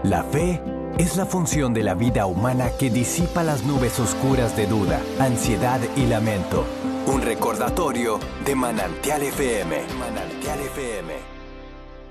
La fe es la función de la vida humana que disipa las nubes oscuras de duda, ansiedad y lamento. Un recordatorio de Manantial FM. Manantial FM.